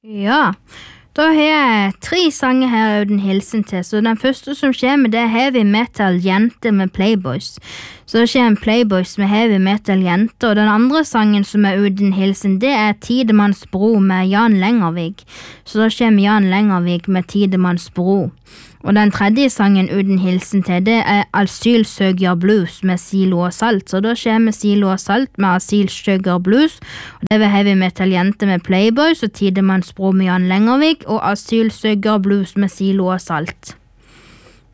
Ja, da har jeg 3 sanger her uten hilsen til, så den første som kommer det er Heavy Metal Jente med Playboys. Så da kommer Playboys med Heavy Metal Jente, og den andre sangen som er uten hilsen det er Tidemanns bro med Jan Lengervik. Så da kommer Jan Lengervik med Tidemanns bro. Og den tredje sangen uten hilsen til det er Asylsøker Blues med Silo og Salt. Så da kommer Silo og Salt med Asylsøker Blues. Og det vil Heavy Metal Jente med Playboys og Tidemanns bro med Jan Lengervik og Asylsøker Blues med Silo og Salt.